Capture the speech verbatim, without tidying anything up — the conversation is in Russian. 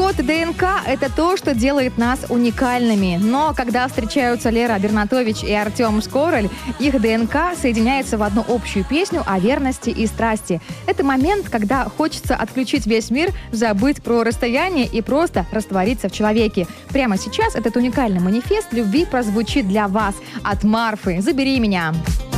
Код ДНК – это то, что делает нас уникальными. Но когда встречаются Лера Бернатович и Артем Скороль, их ДНК соединяется в одну общую песню о верности и страсти. Это момент, когда хочется отключить весь мир, забыть про расстояние и просто раствориться в человеке. Прямо сейчас этот уникальный манифест любви прозвучит для вас от Марфы «Забери меня».